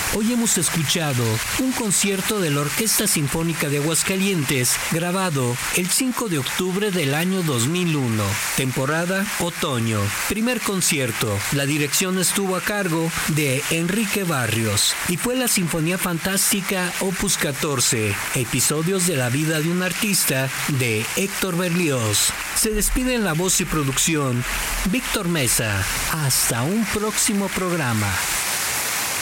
Hoy hemos escuchado un concierto de la Orquesta Sinfónica de Aguascalientes, grabado el 5 de octubre del año 2001, temporada otoño. Primer concierto. La dirección estuvo a cargo de Enrique Barrios y fue la Sinfonía Fantástica Opus 14, Episodios de la vida de un artista, de Héctor Berlioz. Se despide en la voz y producción Víctor Mesa. Hasta un próximo programa.